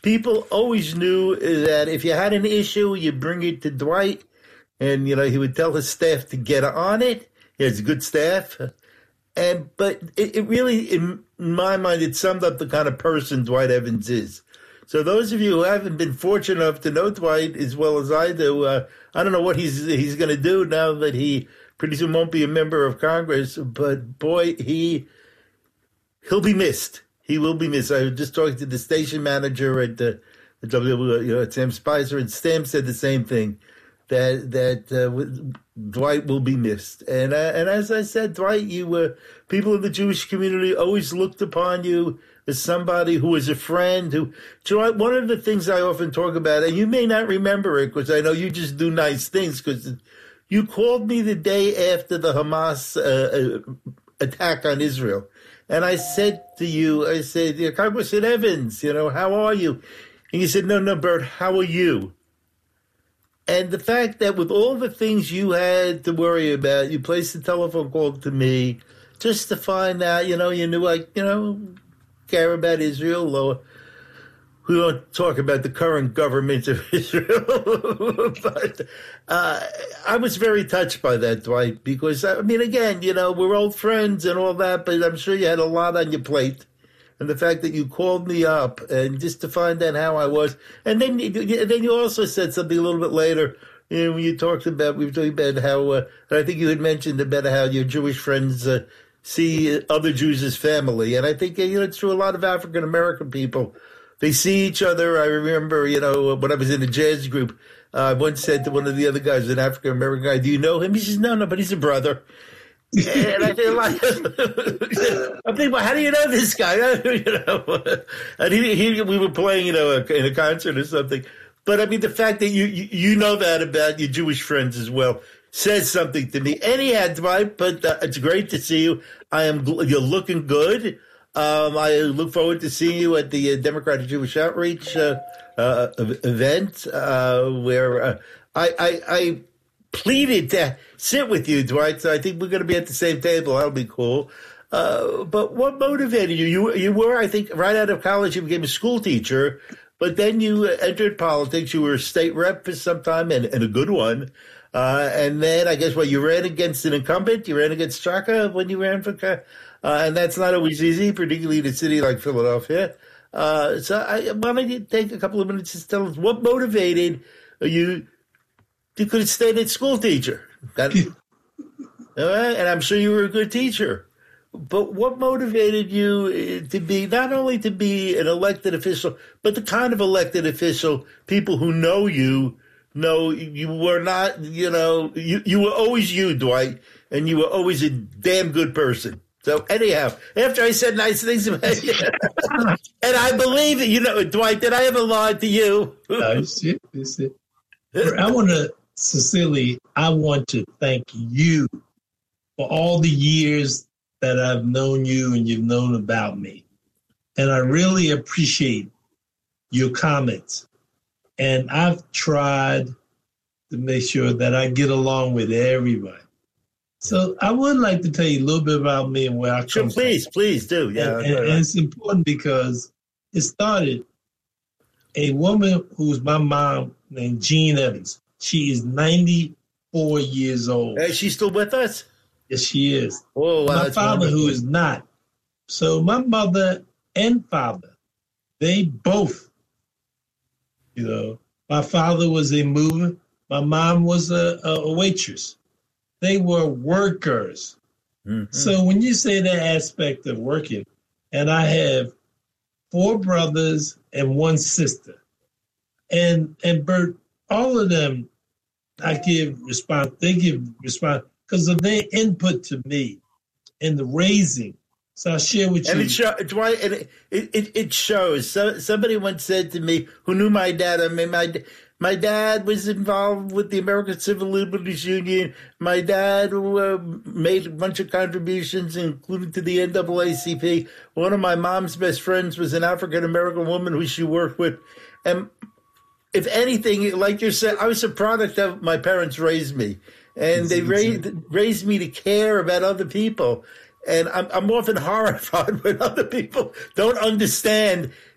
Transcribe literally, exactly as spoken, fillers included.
people always knew that if you had an issue, you bring it to Dwight, and you know he would tell his staff to get on it. He has good staff, and but it, it really, in my mind, it summed up the kind of person Dwight Evans is. So those of you who haven't been fortunate enough to know Dwight as well as I do, uh, I don't know what he's he's going to do now that he pretty soon won't be a member of Congress. But boy, he he'll be missed. He will be missed. I was just talking to the station manager at the, the W, you know, at Sam Spicer, and Sam said the same thing, that that uh, Dwight will be missed. And uh, and as I said, Dwight, you were people in the Jewish community always looked upon you as somebody who was a friend. Who, Dwight, one of the things I often talk about, and you may not remember it because I know you just do nice things, because you called me the day after the Hamas uh, attack on Israel. And I said to you, I said, Congressman Evans, you know, how are you? And you said, no, no, Bert, how are you? And the fact that with all the things you had to worry about, you placed a telephone call to me just to find out, you know, you knew I, you know, care about Israel. Or we won't talk about the current government of Israel. But uh, I was very touched by that, Dwight, because, I mean, again, you know, we're old friends and all that, but I'm sure you had a lot on your plate. And the fact that you called me up and just to find out how I was. And then, then you also said something a little bit later, you know, when you talked about, we were talking about how, uh, I think you had mentioned about how your Jewish friends uh, see other Jews as family. And I think, you know, it's true, a lot of African-American people, they see each other. I remember, you know, when I was in a jazz group, uh, I once said to one of the other guys, an African-American guy, do you know him? He says, no, no, but he's a brother. And I feel like, I'm thinking, well, how do you know this guy? You know, and he, he, we were playing, you know, in a concert or something. But I mean, the fact that you, you, you know that about your Jewish friends as well says something to me. Anyhow, Dwight, but uh, it's great to see you. I am, you're looking good. Um, I look forward to seeing you at the uh, Democratic Jewish Outreach uh, uh, event, uh, where uh, I, I, I pleaded to sit with you, Dwight. So I think we're going to be at the same table. That'll be cool. Uh, but what motivated you? You, you were, I think, right out of college, you became a school teacher, but then you entered politics. You were a state rep for some time, and, and a good one. Uh, and then I guess, well, you ran against an incumbent. You ran against Chaka when you ran for, uh, and that's not always easy, particularly in a city like Philadelphia. Uh, so I wanted you to take a couple of minutes to tell us what motivated you. You could have stayed a school teacher. That, all right? And I'm sure you were a good teacher. But what motivated you to be, not only to be an elected official, but the kind of elected official people who know you know you were not, you know, you, you were always you, Dwight, and you were always a damn good person. So anyhow, after I said nice things about you, and I believe it, you know, Dwight, did I ever lie to you? No, it's it, it's it. I want to, Cecily, I want to thank you for all the years that I've known you and you've known about me. And I really appreciate your comments. And I've tried to make sure that I get along with everybody. So I would like to tell you a little bit about me and where I come sure, please, from. Please, please do. Yeah, and, and, and it's important because it started a woman who's my mom named Jean Evans. She is ninety-four years old. Is she still with us? Yes, she is. Oh, wow, my father, wonderful. Who is not. So my mother and father, they both, you know, my father was a mover. My mom was a, a waitress. They were workers. Mm-hmm. So when you say that aspect of working, and I have four brothers and one sister, and and Bert, all of them, I give response. They give response because of their input to me in the raising. So I share with and you. It show, Dwight, and it, it, it shows. So, somebody once said to me, who knew my dad, I mean, my my dad was involved with the American Civil Liberties Union. My dad uh, made a bunch of contributions, including to the N double A C P. One of my mom's best friends was an African-American woman who she worked with. And if anything, like you said, I was a product of my parents raised me. And they raised, raised me to care about other people. And I'm, I'm often horrified when other people don't understand